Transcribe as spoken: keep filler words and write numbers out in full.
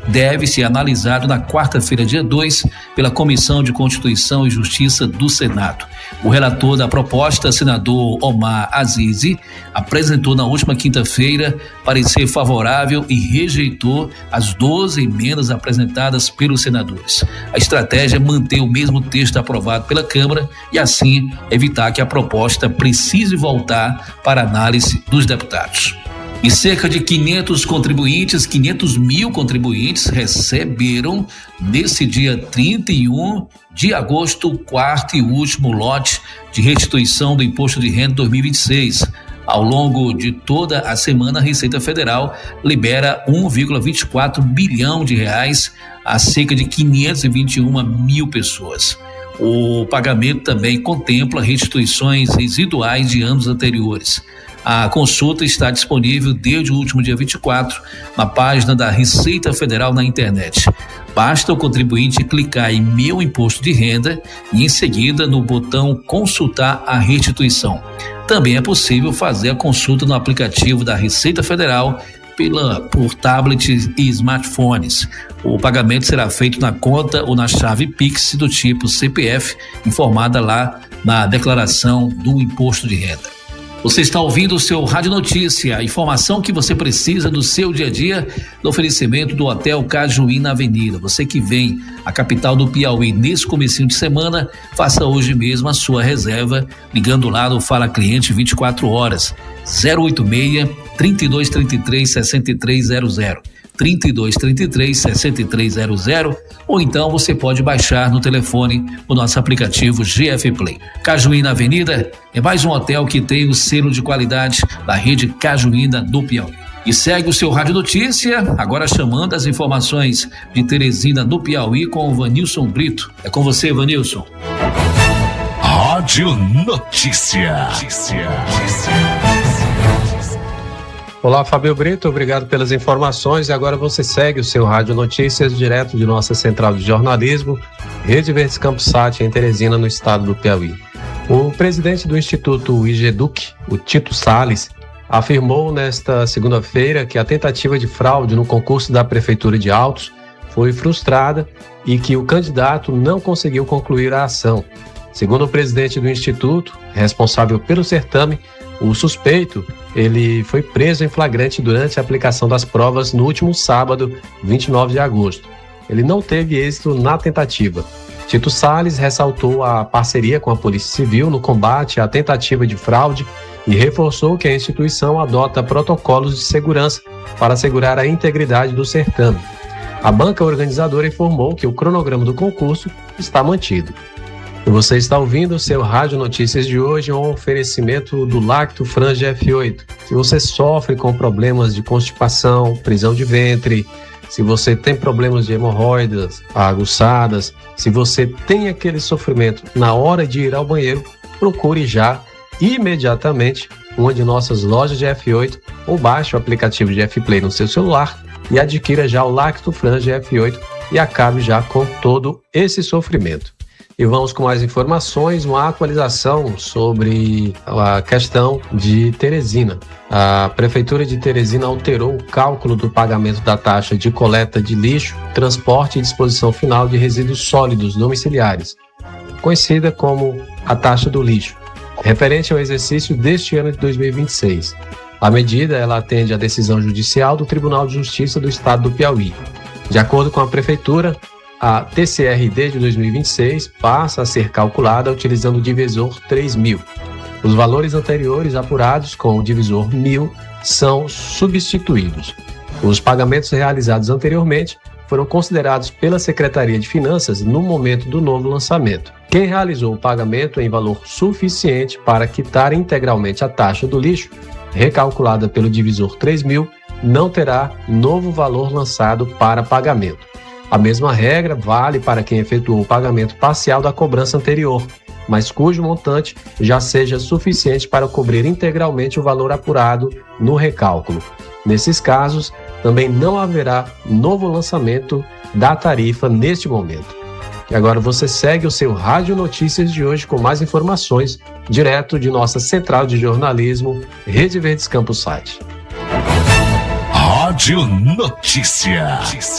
deve ser analisado na quarta-feira, dia dois, pela Comissão de Constituição e Justiça do Senado. O relator da proposta, senador Omar Azizi, apresentou na última quinta-feira parecer favorável e rejeitou as doze emendas apresentadas pelos senadores. A estratégia é manter o mesmo texto aprovado pela Câmara e, assim, evitar que a proposta precise voltar para análise dos deputados. E cerca de quinhentos contribuintes, quinhentos mil contribuintes receberam nesse dia trinta e um de agosto o quarto e último lote de restituição do Imposto de Renda dois mil e vinte e seis. Ao longo de toda a semana, a Receita Federal libera um vírgula vinte e quatro bilhão de reais a cerca de quinhentos e vinte e uma mil pessoas. O pagamento também contempla restituições residuais de anos anteriores. A consulta está disponível desde o último dia vinte e quatro na página da Receita Federal na internet. Basta o contribuinte clicar em Meu Imposto de Renda e, em seguida, no botão Consultar a Restituição. Também é possível fazer a consulta no aplicativo da Receita Federal pela, por tablets e smartphones. O pagamento será feito na conta ou na chave Pix do tipo C P F, informada lá na declaração do Imposto de Renda. Você está ouvindo o seu Rádio Notícia, a informação que você precisa do seu dia a dia, no oferecimento do Hotel Cajuí na Avenida. Você que vem à capital do Piauí nesse comecinho de semana, faça hoje mesmo a sua reserva, ligando lá no Fala Cliente vinte e quatro horas, zero oito seis, trinta e dois, trinta e três, sessenta e três zero zero. trinta e dois, trinta e três, sessenta e três zero zero, ou então você pode baixar no telefone o nosso aplicativo G F Play. Cajuína na Avenida é mais um hotel que tem o selo de qualidade da rede Cajuína do Piauí. E segue o seu Rádio Notícia, agora chamando as informações de Teresina do Piauí com o Vanilson Brito. É com você, Vanilson. Rádio Notícia. Notícia. Notícia. Olá, Fábio Brito, obrigado pelas informações. E agora você segue o seu Rádio Notícias direto de nossa central de jornalismo, Rede Verdes Campos Sat, em Teresina, no estado do Piauí. O presidente do Instituto IGEDUC, o Tito Salles, afirmou nesta segunda-feira que a tentativa de fraude no concurso da Prefeitura de Altos foi frustrada e que o candidato não conseguiu concluir a ação. Segundo o presidente do Instituto, responsável pelo certame, o suspeito, ele foi preso em flagrante durante a aplicação das provas no último sábado, vinte e nove de agosto. Ele não teve êxito na tentativa. Tito Salles ressaltou a parceria com a Polícia Civil no combate à tentativa de fraude e reforçou que a instituição adota protocolos de segurança para assegurar a integridade do certame. A banca organizadora informou que o cronograma do concurso está mantido. E você está ouvindo o seu Rádio Notícias de hoje, um oferecimento do Lacto Frange F oito. Se você sofre com problemas de constipação, prisão de ventre, se você tem problemas de hemorroidas aguçadas, se você tem aquele sofrimento na hora de ir ao banheiro, procure já, imediatamente, uma de nossas lojas de F oito ou baixe o aplicativo de F Play no seu celular e adquira já o Lacto Frange F oito e acabe já com todo esse sofrimento. E vamos com mais informações, uma atualização sobre a questão de Teresina. A Prefeitura de Teresina alterou o cálculo do pagamento da taxa de coleta de lixo, transporte e disposição final de resíduos sólidos domiciliares, conhecida como a taxa do lixo, referente ao exercício deste ano de dois mil e vinte e seis. A medida ela atende à decisão judicial do Tribunal de Justiça do Estado do Piauí. De acordo com a Prefeitura, a T C R D de dois mil e vinte e seis passa a ser calculada utilizando o divisor três mil. Os valores anteriores apurados com o divisor mil são substituídos. Os pagamentos realizados anteriormente foram considerados pela Secretaria de Finanças no momento do novo lançamento. Quem realizou o pagamento em valor suficiente para quitar integralmente a taxa do lixo, recalculada pelo divisor três mil, não terá novo valor lançado para pagamento. A mesma regra vale para quem efetuou o pagamento parcial da cobrança anterior, mas cujo montante já seja suficiente para cobrir integralmente o valor apurado no recálculo. Nesses casos, também não haverá novo lançamento da tarifa neste momento. E agora você segue o seu Rádio Notícias de hoje com mais informações, direto de nossa central de jornalismo, Rede Verdes Campos Sat. Rádio Notícia.